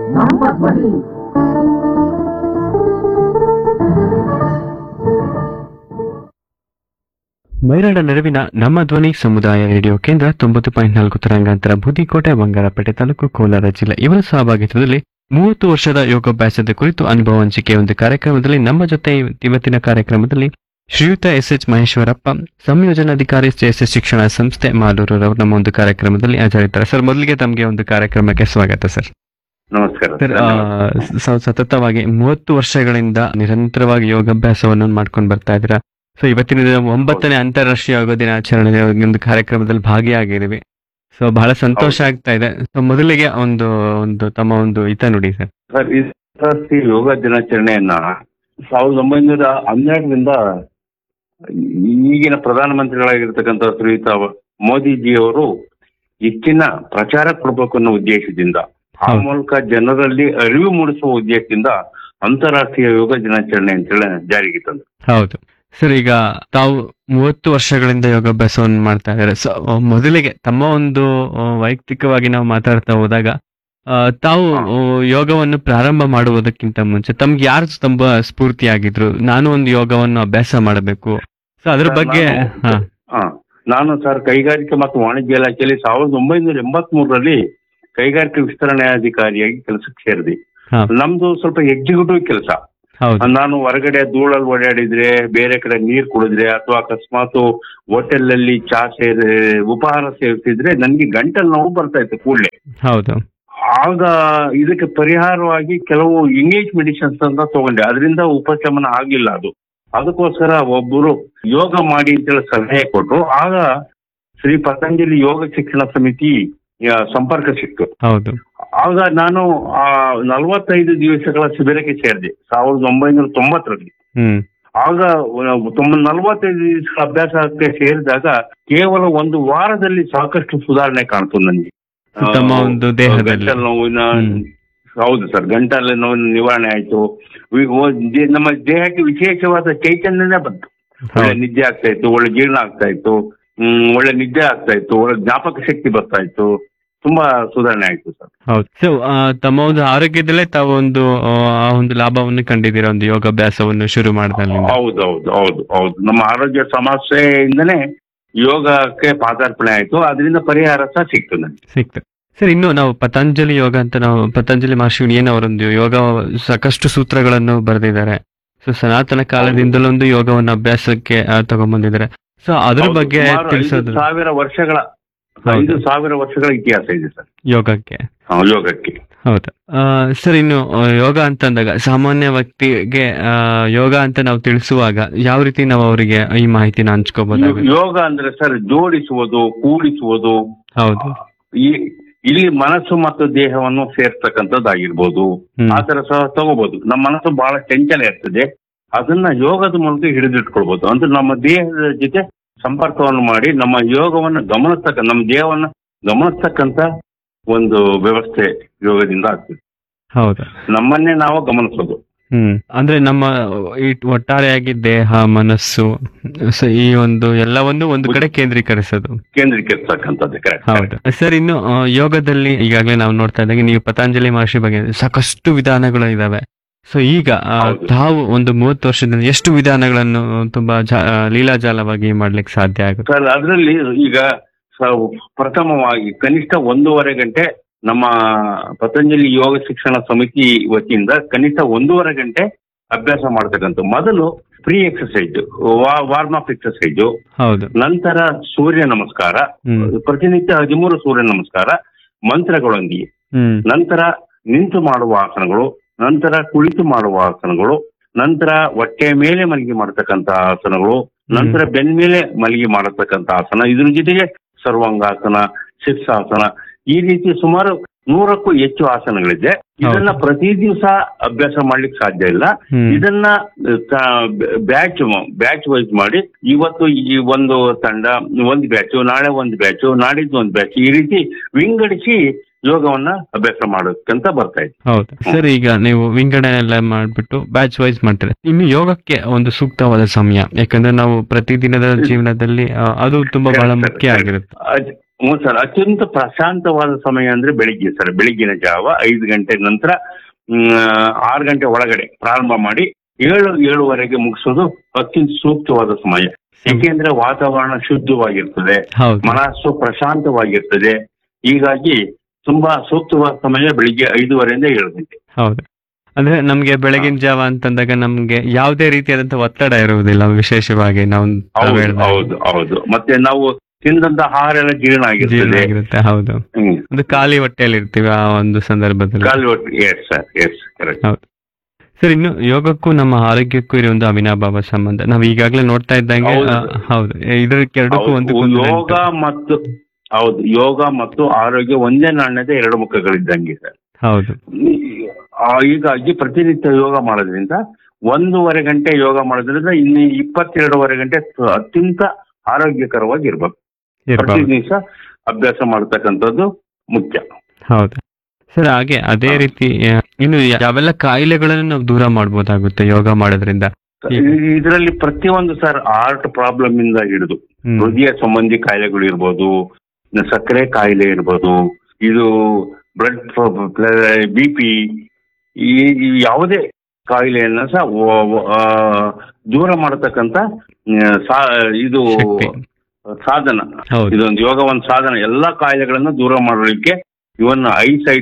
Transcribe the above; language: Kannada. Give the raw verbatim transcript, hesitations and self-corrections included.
ನಮ್ಮ ಧ್ವನಿ. ಮೈರಾಡ ನೆರವಿನ ನಮ್ಮ ಧ್ವನಿ ಸಮುದಾಯ ರೇಡಿಯೋ ಕೇಂದ್ರ ತೊಂಬತ್ತು ಪಾಯಿಂಟ್ ನಾಲ್ಕು ತರಂಗಾಂತರ ಬೂದಿಕೋಟೆ ಬಂಗಾರಪೇಟೆ ತಾಲೂಕು ಕೋಲಾರ ಜಿಲ್ಲೆ ಇವರ ಸಹಭಾಗಿತ್ವದಲ್ಲಿ ಮೂವತ್ತು ವರ್ಷದ ಯೋಗಾಭ್ಯಾಸದ ಕುರಿತು ಅನುಭವ ಹಂಚಿಕೆ ಒಂದು ಕಾರ್ಯಕ್ರಮದಲ್ಲಿ ನಮ್ಮ ಜೊತೆ ಇವತ್ತಿನ ಕಾರ್ಯಕ್ರಮದಲ್ಲಿ ಶ್ರೀಯುತ S H Maheshwarappa, ಸಂಯೋಜನಾಧಿಕಾರಿ S S ಶಿಕ್ಷಣ ಸಂಸ್ಥೆ ಮಾಲೂರು ರವರು ನಮ್ಮ ಒಂದು ಕಾರ್ಯಕ್ರಮದಲ್ಲಿ ಹಾಜರಿದ್ದಾರೆ. ಸರ್, ಮೊದಲಿಗೆ ತಮಗೆ ಒಂದು ಕಾರ್ಯಕ್ರಮಕ್ಕೆ ಸ್ವಾಗತ ಸರ್. ನಮಸ್ಕಾರ ಸರ್, ಆ, ಸತತವಾಗಿ ಮೂವತ್ತು ವರ್ಷಗಳಿಂದ ನಿರಂತರವಾಗಿ ಯೋಗಾಭ್ಯಾಸವನ್ನು ಮಾಡ್ಕೊಂಡು ಬರ್ತಾ ಇದ್ದೀರಾ. ಸೊ ಇವತ್ತಿನ ದಿನ ಒಂಬತ್ತನೇ ಅಂತಾರಾಷ್ಟ್ರೀಯ ಯೋಗ ದಿನಾಚರಣೆ ಒಂದು ಕಾರ್ಯಕ್ರಮದಲ್ಲಿ ಭಾಗಿಯಾಗಿದ್ದೀವಿ. ಸೊ ಬಹಳ ಸಂತೋಷ ಆಗ್ತಾ ಇದೆ. ಸೊ ಮೊದಲಿಗೆ ಒಂದು ಒಂದು ತಮ್ಮ ಒಂದು ಹಿತ ನುಡಿ ಸರ್. ಸರ್, ಈ ಅಂತಾರಾಷ್ಟ್ರೀಯ ಯೋಗ ದಿನಾಚರಣೆಯನ್ನ ಸಾವಿರದ ಒಂಬೈನೂರ ಹನ್ನೆರಡರಿಂದ ಈಗಿನ ಪ್ರಧಾನಮಂತ್ರಿಗಳಾಗಿರ್ತಕ್ಕಂಥ ಶ್ರೀಯುತ ಮೋದಿಜಿಯವರು ಹೆಚ್ಚಿನ ಪ್ರಚಾರ ಕೊಡಬೇಕು ಅನ್ನೋ ಉದ್ದೇಶದಿಂದ, ಆ ಮೂಲಕ ಜನರಲ್ಲಿ ಅರಿವು ಮೂಡಿಸುವ ಉದ್ದೇಶದಿಂದ ಅಂತಾರಾಷ್ಟ್ರೀಯ ಯೋಗ ದಿನಾಚರಣೆ ಅಂತೇಳಿ ಜಾರಿಗೆ ತಂದರು. ಹೌದು ಸರ್, ಈಗ ತಾವು ಮೂವತ್ತು ವರ್ಷಗಳಿಂದ ಯೋಗಾಭ್ಯಾಸವನ್ನು ಮಾಡ್ತಾ ಇದ್ದಾರೆ. ಸೊ ಮೊದಲಿಗೆ ತಮ್ಮ ಒಂದು ವೈಯಕ್ತಿಕವಾಗಿ ನಾವು ಮಾತಾಡ್ತಾ ಹೋದಾಗ ತಾವು ಯೋಗವನ್ನು ಪ್ರಾರಂಭ ಮಾಡುವುದಕ್ಕಿಂತ ಮುಂಚೆ ತಮ್ಗೆ ಯಾರು ತುಂಬಾ ಸ್ಫೂರ್ತಿಯಾಗಿದ್ರು, ನಾನು ಒಂದು ಯೋಗವನ್ನು ಅಭ್ಯಾಸ ಮಾಡಬೇಕು, ಸೊ ಅದ್ರ ಬಗ್ಗೆ? ನಾನು ಸರ್ ಕೈಗಾರಿಕೆ ಮತ್ತು ವಾಣಿಜ್ಯ ಇಲಾಖೆಯಲ್ಲಿ ಸಾವಿರದ ಒಂಬೈನೂರ ಎಂಬತ್ ಮೂರರಲ್ಲಿ ಕೈಗಾರಿಕೆ ವಿಸ್ತರಣಾಧಿಕಾರಿಯಾಗಿ ಕೆಲಸಕ್ಕೆ ಸೇರಿದೆ. ನಮ್ದು ಸ್ವಲ್ಪ ಎಕ್ಸಿಕ್ಯೂಟಿವ್ ಕೆಲಸ. ನಾನು ಹೊರಗಡೆ ಧೂಳಲ್ಲಿ ಓಡಾಡಿದ್ರೆ, ಬೇರೆ ಕಡೆ ನೀರ್ ಕುಡಿದ್ರೆ, ಅಥವಾ ಅಕಸ್ಮಾತ್ ಹೋಟೆಲ್ ಅಲ್ಲಿ ಚಾ ಸೇರಿ ಉಪಹಾರ ಸೇವಿಸಿದ್ರೆ ನನ್ಗೆ ಗಂಟಲು ನೋವು ಬರ್ತಾ ಇತ್ತು ಕೂಡಲೇ. ಹೌದು. ಆಗ ಇದಕ್ಕೆ ಪರಿಹಾರವಾಗಿ ಕೆಲವು ಇಂಗ್ಲಿಷ್ ಮೆಡಿಸಿನ್ಸ್ ಅಂತ ತಗೊಂಡೆ. ಅದರಿಂದ ಉಪಶಮನ ಆಗಿಲ್ಲ. ಅದು ಅದಕ್ಕೋಸ್ಕರ ಒಬ್ಬರು ಯೋಗ ಮಾಡಿ ಅಂತೇಳಿ ಸಲಹೆ ಕೊಟ್ಟರು. ಆಗ ಶ್ರೀ ಪತಂಜಲಿ ಯೋಗ ಶಿಕ್ಷಣ ಸಮಿತಿ ಸಂಪರ್ಕ ಸಿಕ್ತು. ಹೌದು. ಆಗ ನಾನು ಆ ನಲವತ್ತೈದು ದಿವಸಗಳ ಶಿಬಿರಕ್ಕೆ ಸೇರಿದೆ ಸಾವಿರದ ಒಂಬೈನೂರ ತೊಂಬತ್ತರಲ್ಲಿ. ಆಗ ನಲವತ್ತೈದು ದಿವಸಗಳ ಅಭ್ಯಾಸಕ್ಕೆ ಸೇರಿದಾಗ ಕೇವಲ ಒಂದು ವಾರದಲ್ಲಿ ಸಾಕಷ್ಟು ಸುಧಾರಣೆ ಕಾಣ್ತು ನನಗೆ. ಗಂಟಲು ನೋವಿನ ಹೌದು ಸರ್, ಗಂಟಲು ನೋವಿನ ನಿವಾರಣೆ ಆಯ್ತು. ನಮ್ಮ ದೇಹಕ್ಕೆ ವಿಶೇಷವಾದ ಚೈತನ್ಯನೇ ಬಂತು. ಒಳ್ಳೆ ನಿದ್ದೆ ಆಗ್ತಾ ಇತ್ತು, ಒಳ್ಳೆ ಜೀರ್ಣ ಆಗ್ತಾ ಇತ್ತು, ಹ್ಮ್ ಒಳ್ಳೆ ನಿದ್ದೆ ಆಗ್ತಾ ಇತ್ತು, ಒಳ್ಳೆ ಜ್ಞಾಪಕ ಶಕ್ತಿ ಬರ್ತಾ ಇತ್ತು. ತುಂಬಾ ಸುಧಾರಣೆ ಆಯ್ತು ಸರ್. ಹೌದು. ಸೊ ತಮ್ಮ ಒಂದು ಆರೋಗ್ಯದಲ್ಲೇ ತಾವು ಒಂದು ಆ ಒಂದು ಲಾಭವನ್ನು ಕಂಡಿದ್ದೀರಾ ಒಂದು ಯೋಗಾಭ್ಯಾಸವನ್ನು ಶುರು ಮಾಡಿದಲ್ಲಿ? ಹೌದು ಹೌದು ಹೌದು ಹೌದು ನಮ್ಮ ಆರೋಗ್ಯ ಸಮಸ್ಯೆಯಿಂದನೇ ಯೋಗಕ್ಕೆ ಪಾದಾರ್ಪಣೆ ಆಯ್ತು. ಅದರಿಂದ ಪರಿಹಾರ ಸಹ ಸಿಕ್ತು ನನಗೆ. ಸಿಕ್ತು ಸರ್. ಇನ್ನು ನಾವು ಪತಂಜಲಿ ಯೋಗ ಅಂತ, ನಾವು ಪತಂಜಲಿ ಮಹರ್ಷಿ ಏನವರೊಂದು ಯೋಗ ಸಾಕಷ್ಟು ಸೂತ್ರಗಳನ್ನು ಬರೆದಿದ್ದಾರೆ. ಸೊ ಸನಾತನ ಕಾಲದಿಂದಲೊಂದು ಯೋಗವನ್ನು ಅಭ್ಯಾಸಕ್ಕೆ ತಗೊಂಡ್ಬಂದಿದ್ದಾರೆ. ಸೊ ಅದ್ರ ಬಗ್ಗೆ ತಿಳಿಸೋದು? ಸಾವಿರ ವರ್ಷಗಳ ಐದು ಸಾವಿರ ವರ್ಷಗಳ ಇತಿಹಾಸ ಇದೆ ಸರ್ ಯೋಗಕ್ಕೆ. ಯೋಗಕ್ಕೆ ಹೌದಾ ಸರ್. ಇನ್ನು ಯೋಗ ಅಂತಂದಾಗ ಸಾಮಾನ್ಯ ವ್ಯಕ್ತಿಗೆ ಯೋಗ ಅಂತ ನಾವು ತಿಳಿಸುವಾಗ ಯಾವ ರೀತಿ ನಾವು ಅವರಿಗೆ ಈ ಮಾಹಿತಿನ ಹಂಚ್ಕೋಬಹುದು? ಯೋಗ ಅಂದ್ರೆ ಸರ್ ಜೋಡಿಸುವುದು, ಕೂಡಿಸುವುದು. ಹೌದು. ಈ ಇಲ್ಲಿ ಮನಸ್ಸು ಮತ್ತು ದೇಹವನ್ನು ಸೇರ್ತಕ್ಕಂಥದ್ದಾಗಿರ್ಬೋದು. ಆ ತರ ಸಹ ತಗೋಬಹುದು. ನಮ್ಮ ಮನಸ್ಸು ಬಹಳ ಚಂಚಲ ಇರ್ತದೆ, ಅದನ್ನ ಯೋಗದ ಮೂಲಕ ಹಿಡಿದಿಟ್ಕೊಳ್ಬಹುದು. ಅಂದ್ರೆ ನಮ್ಮ ದೇಹದ ಜೊತೆ ಸಂಪರ್ಕವನ್ನು ಮಾಡಿ ನಮ್ಮ ಯೋಗವನ್ನು ಗಮನಿಸ್ತಕ್ಕ ನಮ್ಮ ದೇಹವನ್ನ ಗಮನಿಸ್ತಕ್ಕಂತ ಒಂದು ವ್ಯವಸ್ಥೆ ಯೋಗದಿಂದ ಆಗ್ತದೆ. ಹೌದಾ? ನಮ್ಮನ್ನೇ ನಾವು ಗಮನಿಸೋದು. ಹ್ಮ್ ಅಂದ್ರೆ ನಮ್ಮ ಈ ಒಟ್ಟಾರೆಯಾಗಿ ದೇಹ, ಮನಸ್ಸು, ಈ ಒಂದು ಎಲ್ಲವನ್ನು ಒಂದು ಕಡೆ ಕೇಂದ್ರೀಕರಿಸೋದು, ಕೇಂದ್ರೀಕರಿಸತಕ್ಕಂಥದ್ದು. ಹೌದು ಸರ್. ಇನ್ನು ಯೋಗದಲ್ಲಿ ಈಗಾಗಲೇ ನಾವು ನೋಡ್ತಾ ಇದ್ದಾಗ ನೀವು ಪತಂಜಲಿ ಮಹರ್ಷಿ ಬಗ್ಗೆ ಸಾಕಷ್ಟು ವಿಧಾನಗಳು ಇದಾವೆ. ಸೊ ಈಗ ತಾವು ಒಂದು ಮೂವತ್ತು ವರ್ಷದಿಂದ ಎಷ್ಟು ವಿಧಾನಗಳನ್ನು ತುಂಬಾ ಲೀಲಾಜಾಲವಾಗಿ ಮಾಡ್ಲಿಕ್ಕೆ ಸಾಧ್ಯ ಆಗುತ್ತೆ ಸರ್? ಅದರಲ್ಲಿ ಈಗ ಪ್ರಥಮವಾಗಿ ಕನಿಷ್ಠ ಒಂದೂವರೆ ಗಂಟೆ ನಮ್ಮ ಪತಂಜಲಿ ಯೋಗ ಶಿಕ್ಷಣ ಸಮಿತಿ ವತಿಯಿಂದ ಕನಿಷ್ಠ ಒಂದೂವರೆ ಗಂಟೆ ಅಭ್ಯಾಸ ಮಾಡ್ತಕ್ಕಂಥ. ಮೊದಲು pre exercise, warm up exercise. ಹೌದು. ನಂತರ ಸೂರ್ಯ ನಮಸ್ಕಾರ, ಪ್ರತಿನಿತ್ಯ ಹದಿಮೂರು ಸೂರ್ಯ ನಮಸ್ಕಾರ ಮಂತ್ರಗಳೊಂದಿಗೆ. ನಂತರ ನಿಂತು ಮಾಡುವ ಆಸನಗಳು, ನಂತರ ಕುಳಿತು ಮಾಡುವ ಆಸನಗಳು, ನಂತರ ಹೊಟ್ಟೆ ಮೇಲೆ ಮಲಗಿ ಮಾಡತಕ್ಕಂತ ಆಸನಗಳು, ನಂತರ ಬೆನ್ ಮೇಲೆ ಮಲಗಿ ಮಾಡತಕ್ಕಂತ ಆಸನ, ಇದ್ರ ಜೊತೆಗೆ ಸರ್ವಾಂಗಾಸನ, ಶೀರ್ಷಾಸನ, ಈ ರೀತಿ ಸುಮಾರು ನೂರಕ್ಕೂ ಹೆಚ್ಚು ಆಸನಗಳಿದೆ. ಇದನ್ನ ಪ್ರತಿ ದಿವಸ ಅಭ್ಯಾಸ ಮಾಡ್ಲಿಕ್ಕೆ ಸಾಧ್ಯ ಇಲ್ಲ. ಇದನ್ನ ಬ್ಯಾಚ್ ಬ್ಯಾಚ್ ವೈಸ್ ಮಾಡಿ, ಇವತ್ತು ಈ ಒಂದು ತಂಡ ಒಂದು ಬ್ಯಾಚು, ನಾಳೆ ಒಂದು ಬ್ಯಾಚು, ನಾಡಿದ್ದು ಒಂದು ಬ್ಯಾಚ್, ಈ ರೀತಿ ವಿಂಗಡಿಸಿ ಯೋಗವನ್ನ ಅಭ್ಯಾಸ ಮಾಡೋಕ್ಕಂತ ಬರ್ತಾ ಇದೆ. ಹೌದು ಸರ್. ಈಗ ನೀವು ವಿಂಗಡಣೆ ಎಲ್ಲ ಮಾಡ್ಬಿಟ್ಟು ಬ್ಯಾಚ್ ವೈಸ್ ಮಾಡ್ತೀರಾ. ಇನ್ನು ಯೋಗಕ್ಕೆ ಒಂದು ಸೂಕ್ತವಾದ ಸಮಯ, ಯಾಕಂದ್ರೆ ನಾವು ಪ್ರತಿದಿನದ ಜೀವನದಲ್ಲಿ ಅದು ತುಂಬಾ ಬಹಳ ಮುಖ್ಯ ಆಗಿರುತ್ತೆ. ಹ್ಞೂ ಸರ್, ಅತ್ಯಂತ ಪ್ರಶಾಂತವಾದ ಸಮಯ ಅಂದ್ರೆ ಬೆಳಿಗ್ಗೆ ಸರ್. ಬೆಳಿಗ್ಗಿನ ಜಾವ ಐದು ಗಂಟೆ ನಂತರ ಮ್, ಆರು ಗಂಟೆ ಒಳಗಡೆ ಪ್ರಾರಂಭ ಮಾಡಿ ಏಳು ಏಳುವರೆಗೆ ಮುಗಿಸೋದು ಅತ್ಯಂತ ಸೂಕ್ತವಾದ ಸಮಯ. ಏಕೆಂದ್ರೆ ವಾತಾವರಣ ಶುದ್ಧವಾಗಿರ್ತದೆ, ಹೌದು ಮನಸ್ಸು ಪ್ರಶಾಂತವಾಗಿರ್ತದೆ. ಹೀಗಾಗಿ ತುಂಬಾ ಸೂಕ್ತವಾದ ಸಮಯ ಬೆಳಿಗ್ಗೆ ಐದೂವರೆಯಿಂದ ಏಳು ಗಂಟೆ. ಹೌದು. ಅಂದ್ರೆ ನಮ್ಗೆ ಬೆಳಗಿನ ಜಾವ ಅಂತಂದಾಗ ನಮ್ಗೆ ಯಾವುದೇ ರೀತಿಯಾದಂತ ಒತ್ತಡ ಇರುವುದಿಲ್ಲ, ವಿಶೇಷವಾಗಿ ನಾವು ತಾವು ಹೌದು ಹೇಳ್ದಂಗೆ. ಹೌದು ಹೌದು. ಮತ್ತೆ ನಾವು ತಿಂದಂತ ಆಹಾರ ಎಲ್ಲ ಜೀರ್ಣ ಜೀರ್ಣ ಆಗಿರ್ತದೆ. ಆಗಿರುತ್ತೆ. ಹೌದು, ಹ್ಮ್. ಒಂದು ಖಾಲಿ ಹೊಟ್ಟೆಯಲ್ಲಿ ಇರ್ತೀವಿ ಆ ಒಂದು ಸಂದರ್ಭದಲ್ಲಿ. ಕಾಲು ಒಟ್ಟು ಎಸ್ ಸರ್, ಎಸ್ ಕರೆಕ್ಟ್. ಹೌದು ಸರ್. ಇನ್ನು ಯೋಗಕ್ಕೂ ನಮ್ಮ ಆರೋಗ್ಯಕ್ಕೂ ಇರೋ ಒಂದು ಅವಿನಾಭಾವ ಸಂಬಂಧ ನಾವು ಈಗಾಗಲೇ ನೋಡ್ತಾ ಇದ್ದಂಗೆ. ಹೌದು. ಆ, ಹೌದು, ಇದಕ್ಕೆರಡಕ್ಕೂ ಒಂದು ಹೌದು, ಯೋಗ ಮತ್ತು ಹೌದು ಯೋಗ ಮತ್ತು ಆರೋಗ್ಯ ಒಂದೇ ನಾಣ್ಯದ ಎರಡು ಮುಖಗಳಿದ್ದಂಗೆ ಸರ್. ಹೌದು ಆ, ಹೀಗಾಗಿ ಪ್ರತಿನಿತ್ಯ ಯೋಗ ಮಾಡೋದ್ರಿಂದ ಒಂದೂವರೆ ಗಂಟೆ ಯೋಗ ಮಾಡೋದ್ರಿಂದ ಇನ್ನು ಇಪ್ಪತ್ತೆರಡೂವರೆ ಗಂಟೆ ಅತ್ಯಂತ ಆರೋಗ್ಯಕರವಾಗಿ ಇರ್ಬೇಕು. ಪ್ರತಿ ಇರ್ಬೋದು. ದಿವಸ ಅಭ್ಯಾಸ ಮಾಡತಕ್ಕಂಥದ್ದು ಮುಖ್ಯ. ಹೌದು ಸರ್. ಹಾಗೆ ಅದೇ ರೀತಿ ಆ, ಇನ್ನು ಯಾವೆಲ್ಲ ಕಾಯಿಲೆಗಳನ್ನು ನಾವು ದೂರ ಮಾಡ್ಬೋದಾಗುತ್ತೆ ಯೋಗ ಮಾಡೋದ್ರಿಂದ? ಇದರಲ್ಲಿ ಪ್ರತಿಯೊಂದು ಸರ್, ಹಾರ್ಟ್ ಪ್ರಾಬ್ಲಮ್ ಇಂದ ಹಿಡಿದು ಹ್ಮ್. ಹೃದಯ ಸಂಬಂಧಿ ಕಾಯಿಲೆಗಳು ಇರ್ಬೋದು, ಸಕ್ಕರೆ ಕಾಯಿಲೆ ಇರ್ಬೋದು, ಇದು ಬ್ಲಡ್ ಬಿ ಪಿ, ಈ ಈ ಯಾವುದೇ ಕಾಯಿಲೆಯನ್ನ ಸಹ ವ- ವ- ಆ, ದೂರ ಮಾಡತಕ್ಕಂತ ಆ, ಸಾ- ಇದು ಶಕ್ತಿ. ಸಾಧನ. ಹೌದು ಇದೊಂದು ಯೋಗ ಒಂದು ಸಾಧನ. ಎಲ್ಲಾ ಕಾಯಿಲೆಗಳನ್ನ ದೂರ ಮಾಡಲಿಕ್ಕೆ ಇವನ್ನ ಐ ಸೈಟ್